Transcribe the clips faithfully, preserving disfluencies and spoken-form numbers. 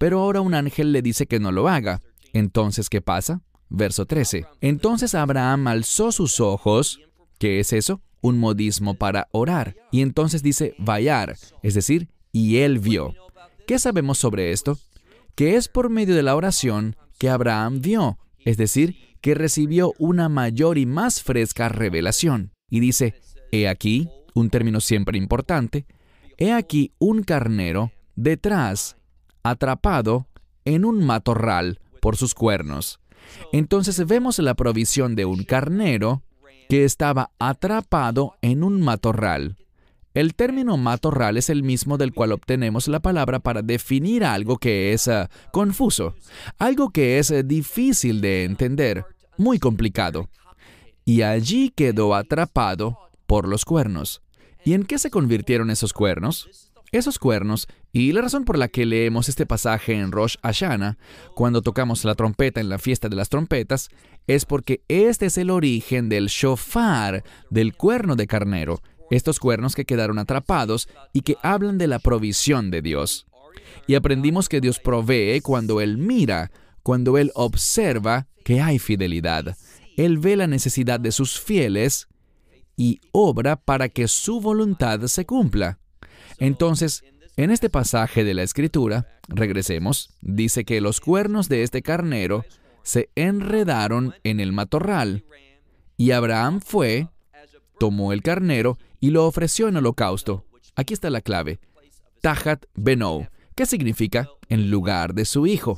pero ahora un ángel le dice que no lo haga. Entonces, ¿qué pasa? Verso trece. Entonces Abraham alzó sus ojos. ¿Qué es eso? Un modismo para orar. Y entonces dice vayar, es decir, y él vio. ¿Qué sabemos sobre esto? Que es por medio de la oración que Abraham vio, es decir, que recibió una mayor y más fresca revelación. Y dice, he aquí, un término siempre importante, he aquí un carnero detrás, atrapado en un matorral por sus cuernos. Entonces vemos la provisión de un carnero que estaba atrapado en un matorral. El término matorral es el mismo del cual obtenemos la palabra para definir algo que es uh, confuso, algo que es uh, difícil de entender, muy complicado. Y allí quedó atrapado por los cuernos. ¿Y en qué se convirtieron esos cuernos? Esos cuernos, y la razón por la que leemos este pasaje en Rosh Hashanah, cuando tocamos la trompeta en la fiesta de las trompetas, es porque este es el origen del shofar, del cuerno de carnero, estos cuernos que quedaron atrapados y que hablan de la provisión de Dios. Y aprendimos que Dios provee cuando Él mira, cuando Él observa que hay fidelidad. Él ve la necesidad de sus fieles y obra para que su voluntad se cumpla. Entonces, en este pasaje de la Escritura, regresemos, dice que los cuernos de este carnero se enredaron en el matorral, y Abraham fue, tomó el carnero y lo ofreció en holocausto. Aquí está la clave. Tajat Benou, ¿qué significa? En lugar de su hijo.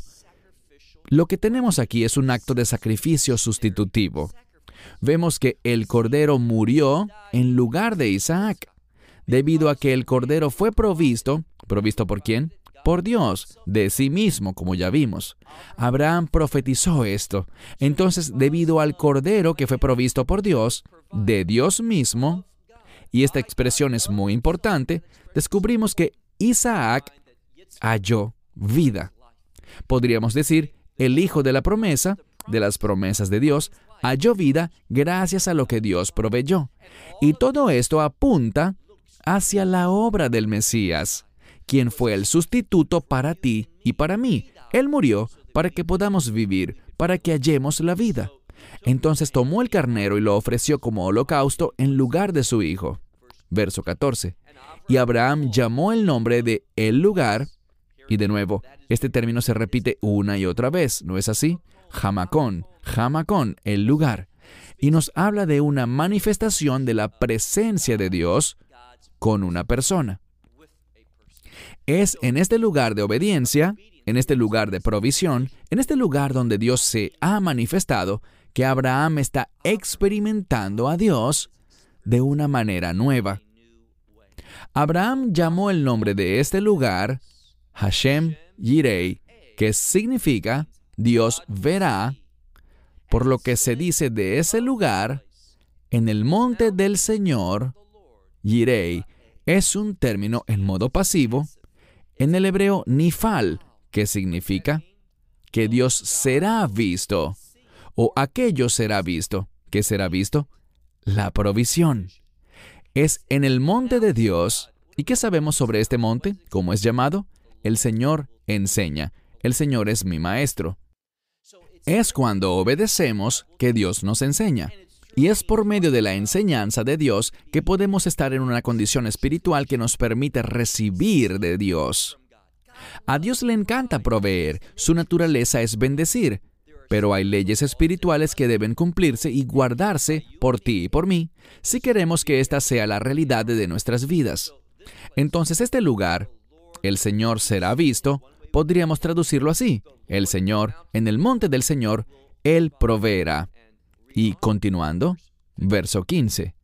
Lo que tenemos aquí es un acto de sacrificio sustitutivo. Vemos que el cordero murió en lugar de Isaac, debido a que el cordero fue provisto, ¿provisto por quién? Por Dios, de sí mismo, como ya vimos. Abraham profetizó esto. Entonces, debido al cordero que fue provisto por Dios, de Dios mismo, y esta expresión es muy importante, descubrimos que Isaac halló vida. Podríamos decir, el hijo de la promesa, de las promesas de Dios, halló vida gracias a lo que Dios proveyó. Y todo esto apunta hacia la obra del Mesías, quien fue el sustituto para ti y para mí. Él murió para que podamos vivir, para que hallemos la vida. Entonces tomó el carnero y lo ofreció como holocausto en lugar de su hijo. Verso catorce. Y Abraham llamó el nombre de el lugar, y de nuevo, este término se repite una y otra vez, ¿no es así? Jamacón, Jamacón, el lugar. Y nos habla de una manifestación de la presencia de Dios con una persona. Es en este lugar de obediencia, en este lugar de provisión, en este lugar donde Dios se ha manifestado, que Abraham está experimentando a Dios de una manera nueva. Abraham llamó el nombre de este lugar Hashem Yirei, que significa Dios verá, por lo que se dice de ese lugar, en el monte del Señor, Yirei, es un término en modo pasivo, en el hebreo nifal, que significa que Dios será visto, o aquello será visto. ¿Qué será visto? La provisión. Es en el monte de Dios. ¿Y qué sabemos sobre este monte? ¿Cómo es llamado? El Señor enseña. El Señor es mi maestro. Es cuando obedecemos que Dios nos enseña. Y es por medio de la enseñanza de Dios que podemos estar en una condición espiritual que nos permite recibir de Dios. A Dios le encanta proveer, su naturaleza es bendecir, pero hay leyes espirituales que deben cumplirse y guardarse por ti y por mí, si queremos que esta sea la realidad de nuestras vidas. Entonces este lugar, el Señor será visto, podríamos traducirlo así: el Señor, en el monte del Señor, Él proveerá. Y continuando, verso quince.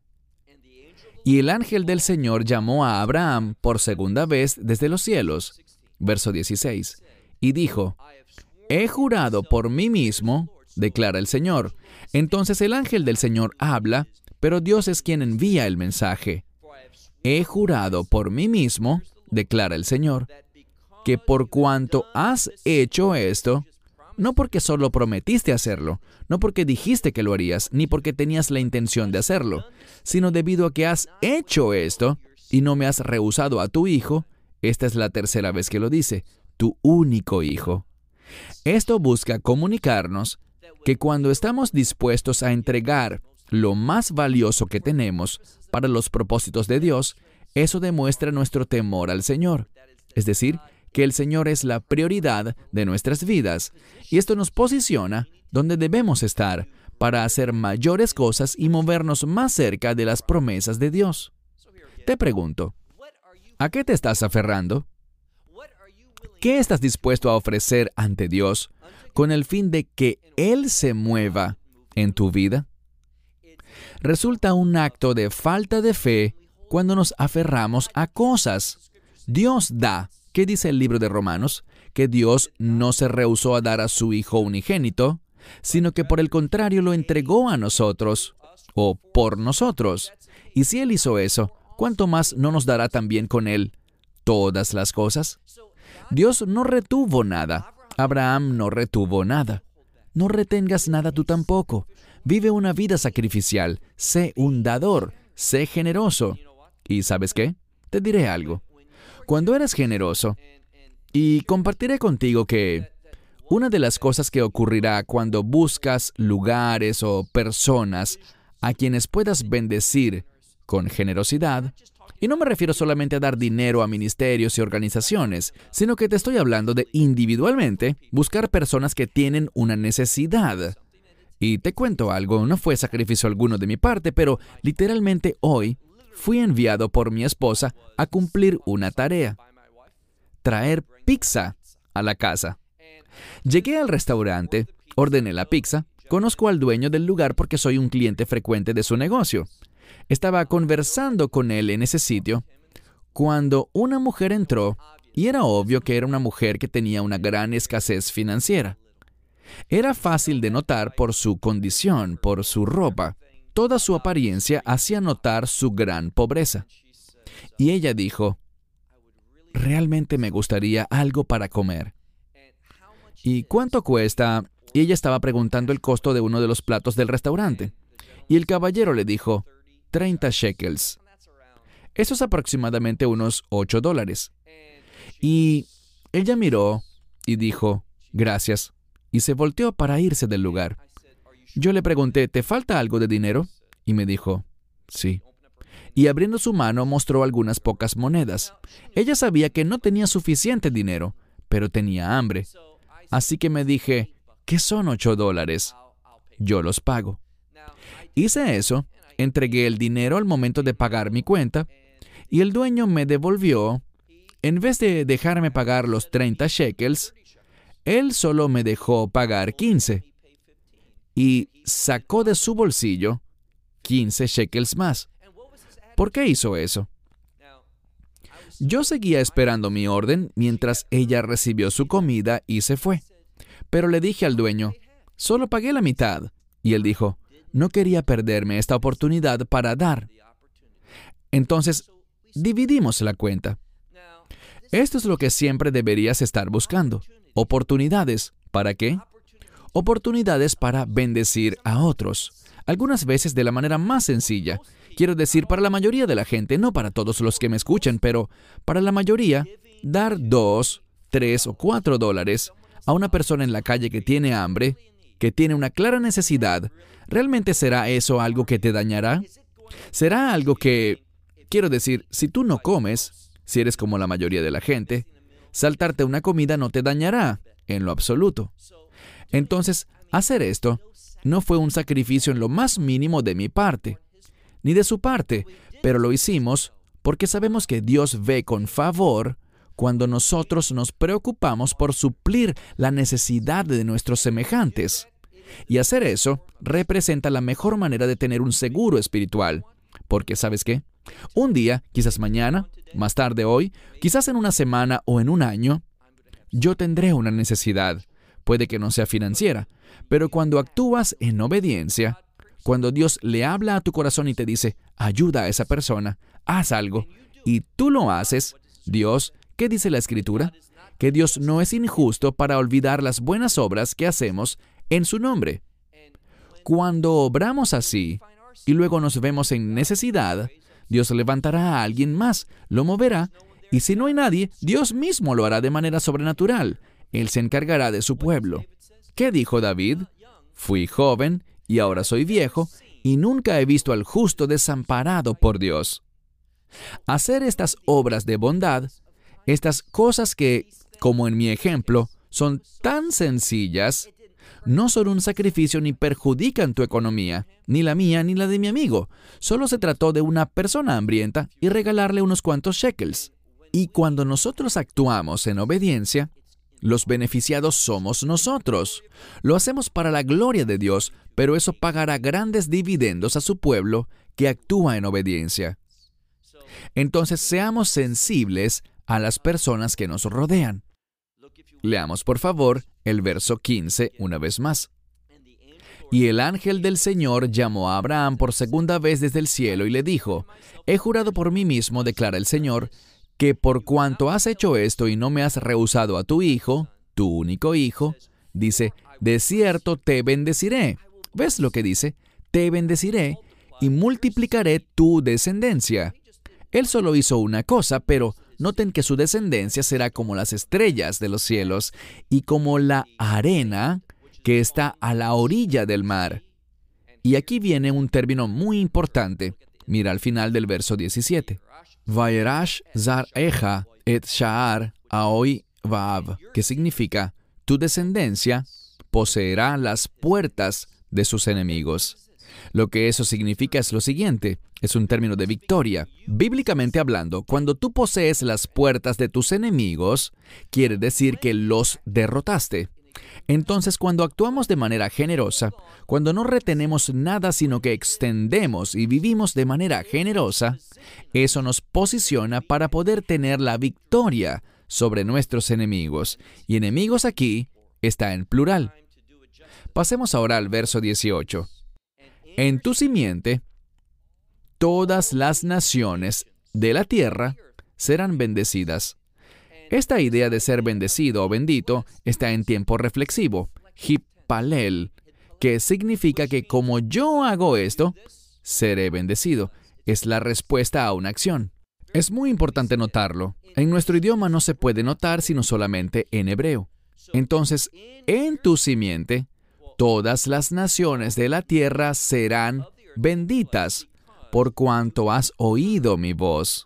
Y el ángel del Señor llamó a Abraham por segunda vez desde los cielos. Verso dieciséis. Y dijo, he jurado por mí mismo, declara el Señor. Entonces el ángel del Señor habla, pero Dios es quien envía el mensaje. He jurado por mí mismo, declara el Señor, que por cuanto has hecho esto, no porque solo prometiste hacerlo, no porque dijiste que lo harías, ni porque tenías la intención de hacerlo, sino debido a que has hecho esto y no me has rehusado a tu hijo. Esta es la tercera vez que lo dice. tu único Hijo. Esto busca comunicarnos que cuando estamos dispuestos a entregar lo más valioso que tenemos para los propósitos de Dios, eso demuestra nuestro temor al Señor. Es decir, que el Señor es la prioridad de nuestras vidas, y esto nos posiciona donde debemos estar para hacer mayores cosas y movernos más cerca de las promesas de Dios. Te pregunto, ¿a qué te estás aferrando? ¿Qué estás dispuesto a ofrecer ante Dios con el fin de que Él se mueva en tu vida? Resulta un acto de falta de fe cuando nos aferramos a cosas. Dios da. ¿Qué dice el libro de Romanos? Que Dios no se rehusó a dar a su Hijo unigénito, sino que por el contrario lo entregó a nosotros, o por nosotros. Y si Él hizo eso, ¿cuánto más no nos dará también con Él todas las cosas? Dios no retuvo nada. Abraham no retuvo nada. No retengas nada tú tampoco. Vive una vida sacrificial. Sé un dador. Sé generoso. ¿Y sabes qué? Te diré algo. Cuando eres generoso, y compartiré contigo que una de las cosas que ocurrirá cuando buscas lugares o personas a quienes puedas bendecir con generosidad, y no me refiero solamente a dar dinero a ministerios y organizaciones, sino que te estoy hablando de individualmente buscar personas que tienen una necesidad. Y te cuento algo, no fue sacrificio alguno de mi parte, pero literalmente hoy fui enviado por mi esposa a cumplir una tarea: traer pizza a la casa. Llegué al restaurante, ordené la pizza, conozco al dueño del lugar porque soy un cliente frecuente de su negocio. Estaba conversando con él en ese sitio cuando una mujer entró y era obvio que era una mujer que tenía una gran escasez financiera. Era fácil de notar por su condición, por su ropa. Toda su apariencia hacía notar su gran pobreza. Y ella dijo, realmente me gustaría algo para comer. ¿Y cuánto cuesta? Y ella estaba preguntando el costo de uno de los platos del restaurante. Y el caballero le dijo, treinta shekels. Eso es aproximadamente unos ocho dólares. Y ella miró y dijo, gracias, y se volteó para irse del lugar. Yo le pregunté, ¿te falta algo de dinero? Y me dijo, sí. Y abriendo su mano mostró algunas pocas monedas. Ella sabía que no tenía suficiente dinero, pero tenía hambre. Así que me dije, ¿qué son ocho dólares? Yo los pago. Hice eso, entregué el dinero al momento de pagar mi cuenta, y el dueño me devolvió, en vez de dejarme pagar los treinta shekels, él solo me dejó pagar quince. Y sacó de su bolsillo quince shekels más. ¿Por qué hizo eso? Yo seguía esperando mi orden mientras ella recibió su comida y se fue. Pero le dije al dueño, solo pagué la mitad. Y él dijo, no quería perderme esta oportunidad para dar. Entonces, dividimos la cuenta. Esto es lo que siempre deberías estar buscando. Oportunidades. ¿Para qué? Oportunidades para bendecir a otros. Algunas veces de la manera más sencilla. Quiero decir, para la mayoría de la gente, no para todos los que me escuchan, pero para la mayoría, dar dos, tres o cuatro dólares a una persona en la calle que tiene hambre, que tiene una clara necesidad, ¿realmente será eso algo que te dañará? ¿Será algo que, quiero decir, si tú no comes, si eres como la mayoría de la gente, saltarte una comida no te dañará en lo absoluto? Entonces, hacer esto no fue un sacrificio en lo más mínimo de mi parte, ni de su parte, pero lo hicimos porque sabemos que Dios ve con favor cuando nosotros nos preocupamos por suplir la necesidad de nuestros semejantes. Y hacer eso representa la mejor manera de tener un seguro espiritual. Porque, ¿sabes qué? Un día, quizás mañana, más tarde hoy, quizás en una semana o en un año, yo tendré una necesidad. Puede que no sea financiera, pero cuando actúas en obediencia, cuando Dios le habla a tu corazón y te dice, ayuda a esa persona, haz algo, y tú lo haces, Dios, ¿qué dice la Escritura? Que Dios no es injusto para olvidar las buenas obras que hacemos en su nombre. Cuando obramos así, y luego nos vemos en necesidad, Dios levantará a alguien más, lo moverá, Y si no hay nadie, Dios mismo lo hará de manera sobrenatural. Él se encargará de su pueblo. ¿Qué dijo David? Fui joven y ahora soy viejo, y nunca he visto al justo desamparado por Dios. Hacer estas obras de bondad, estas cosas que, como en mi ejemplo, son tan sencillas, no son un sacrificio ni perjudican tu economía, ni la mía ni la de mi amigo. Solo se trató de una persona hambrienta y regalarle unos cuantos shekels. Y cuando nosotros actuamos en obediencia, los beneficiados somos nosotros. Lo hacemos para la gloria de Dios, pero eso pagará grandes dividendos a su pueblo que actúa en obediencia. Entonces, seamos sensibles a las personas que nos rodean. Leamos, por favor, el verso quince una vez más. Y el ángel del Señor llamó a Abraham por segunda vez desde el cielo y le dijo, «He jurado por mí mismo, declara el Señor, que por cuanto has hecho esto y no me has rehusado a tu hijo, tu único hijo, dice, de cierto te bendeciré». ¿Ves lo que dice? Te bendeciré y multiplicaré tu descendencia. Él solo hizo una cosa, pero noten que su descendencia será como las estrellas de los cielos y como la arena que está a la orilla del mar. Y aquí viene un término muy importante. Mira al final del verso diecisiete. Vayerash zareja et sha'ar aoi vav, que significa, tu descendencia poseerá las puertas de sus enemigos. Lo que eso significa es lo siguiente, es un término de victoria. Bíblicamente hablando, cuando tú posees las puertas de tus enemigos, quiere decir que los derrotaste. Entonces, cuando actuamos de manera generosa, cuando no retenemos nada sino que extendemos y vivimos de manera generosa, eso nos posiciona para poder tener la victoria sobre nuestros enemigos. Y enemigos aquí está en plural. Pasemos ahora al verso dieciocho. En tu simiente, todas las naciones de la tierra serán bendecidas. Esta idea de ser bendecido o bendito está en tiempo reflexivo, hippalel, que significa que como yo hago esto, seré bendecido. Es la respuesta a una acción. Es muy importante notarlo. En nuestro idioma no se puede notar sino solamente en hebreo. Entonces, en tu simiente, todas las naciones de la tierra serán benditas, por cuanto has oído mi voz.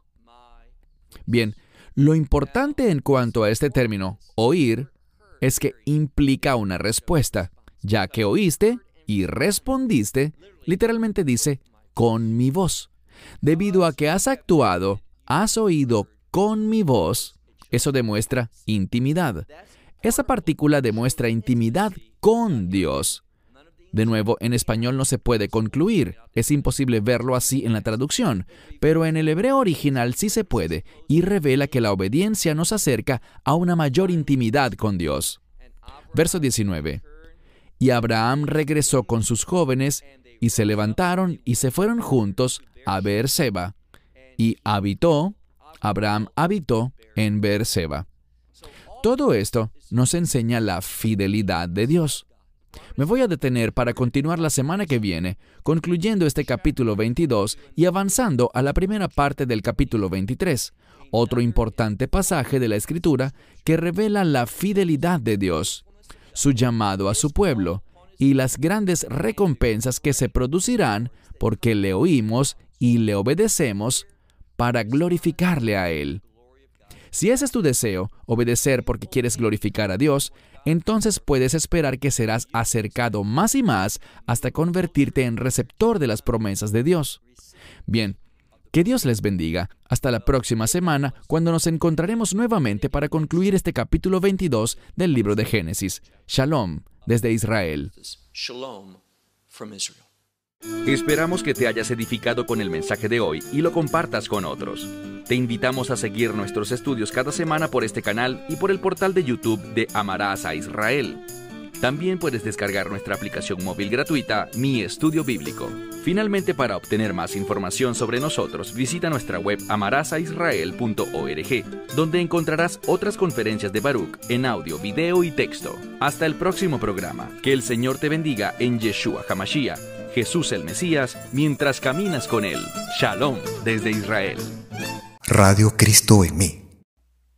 Bien, lo importante en cuanto a este término, oír, es que implica una respuesta. Ya que oíste y respondiste, literalmente dice, con mi voz. Debido a que has actuado, has oído con mi voz, eso demuestra intimidad. Esa partícula demuestra intimidad con Dios. De nuevo, en español no se puede concluir. Es imposible verlo así en la traducción, pero en el hebreo original sí se puede, y revela que la obediencia nos acerca a una mayor intimidad con Dios. Verso diecinueve. Y Abraham regresó con sus jóvenes, y se levantaron y se fueron juntos a Beerseba. Y habitó, Abraham habitó en Beerseba. Todo esto nos enseña la fidelidad de Dios. Me voy a detener para continuar la semana que viene, concluyendo este capítulo veintidós y avanzando a la primera parte del capítulo veintitrés, otro importante pasaje de la Escritura que revela la fidelidad de Dios, su llamado a su pueblo y las grandes recompensas que se producirán porque le oímos y le obedecemos para glorificarle a Él. Si ese es tu deseo, obedecer porque quieres glorificar a Dios, entonces puedes esperar que serás acercado más y más hasta convertirte en receptor de las promesas de Dios. Bien, que Dios les bendiga. Hasta la próxima semana, cuando nos encontraremos nuevamente para concluir este capítulo veintidós del libro de Génesis. Shalom, desde Israel. Shalom from Israel. Esperamos que te hayas edificado con el mensaje de hoy y lo compartas con otros. Te invitamos a seguir nuestros estudios cada semana por este canal y por el portal de YouTube de Amarás a Israel. También puedes descargar nuestra aplicación móvil gratuita, Mi Estudio Bíblico. Finalmente, para obtener más información sobre nosotros, visita nuestra web amarás a israel punto org, donde encontrarás otras conferencias de Baruch en audio, video y texto. Hasta el próximo programa. Que el Señor te bendiga en Yeshua HaMashiach, Jesús el Mesías, mientras caminas con Él. Shalom desde Israel. Radio Cristo en mí.